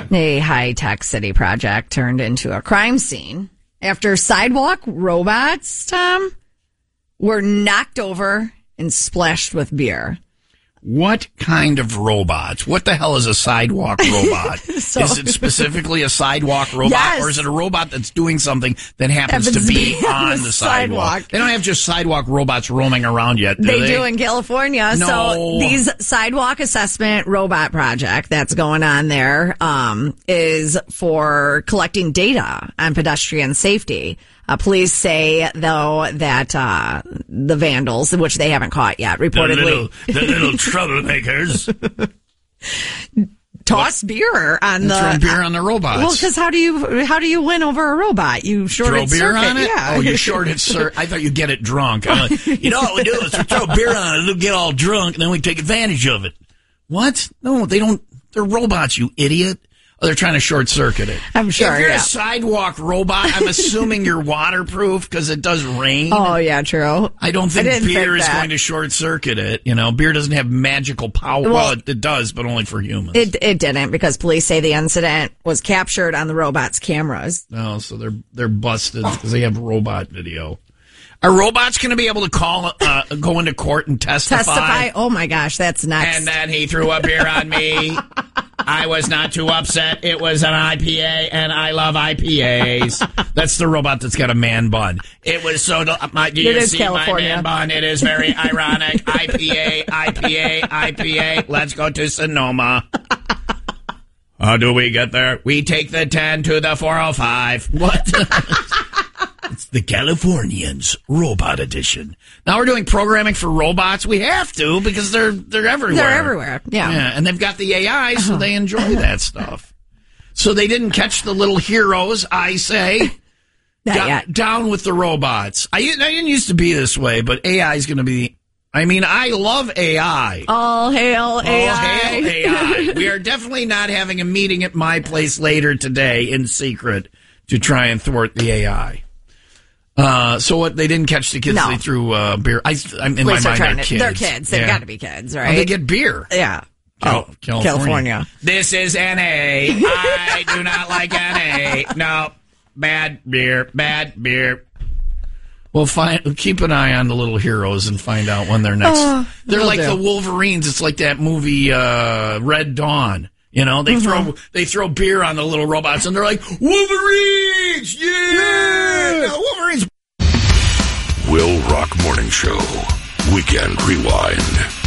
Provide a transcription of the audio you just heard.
A high-tech city project turned into a crime scene after sidewalk robots, Tom, were knocked over and splashed with beer. What kind of robots? What the hell is a sidewalk robot? Is it specifically a sidewalk robot, yes. or is it a robot that's doing something that happens to be on the sidewalk? They don't have just sidewalk robots roaming around yet, do they? They do in California. No. So these sidewalk assessment robot project that's going on there is for collecting data on pedestrian safety. Police say, though, that the vandals, which they haven't caught yet, reportedly... The little troublemakers. Toss beer on throw beer on the robots. Well, because how do you win over a robot? You short throw it beer circuit. on it? Yeah. Oh, you short it circuit. I thought you get it drunk. You know what we do is we throw beer on it, it'll get all drunk, and then we take advantage of it. What? No, they don't. They're robots, you idiot. Oh, they're trying to short circuit it. I'm sure. If you're a sidewalk robot, I'm assuming you're waterproof because it does rain. Oh, yeah, true. I don't think beer is going to short circuit it. You know, beer doesn't have magical power. Well, it does, but only for humans. It didn't, because police say the incident was captured on the robot's cameras. Oh, so they're busted because they have robot video. Are robots going to be able to go into court and testify? Oh my gosh, that's next. And then he threw a beer on me. I was not too upset. It was an IPA, and I love IPAs. That's the robot that's got a man bun. It was so... do you see California. My man bun? It is very ironic. IPA. Let's go to Sonoma. How do we get there? We take the 10 to the 405. What? It's the Californians Robot Edition. Now we're doing programming for robots. We have to, because they're everywhere. They're everywhere, yeah. And they've got the AI, so they enjoy that stuff. So they didn't catch the little heroes, I say. Down with the robots. I didn't used to be this way, but AI is going to be... I mean, I love AI. All hail AI. All hail AI. We are definitely not having a meeting at my place later today in secret to try and thwart the AI. So what? They didn't catch the kids. No. They threw beer. I'm in my mind, they're kids. They're kids. They've got to be kids, right? Oh, they get beer. Yeah. California. This is NA. I do not like NA. No, bad beer. Well, keep an eye on the little heroes and find out when they're next. They're like the Wolverines. It's like that movie Red Dawn. You know, they throw beer on the little robots, and they're like, Wolverines! Yeah! Wolverines! Will Rock Morning Show. Weekend Rewind.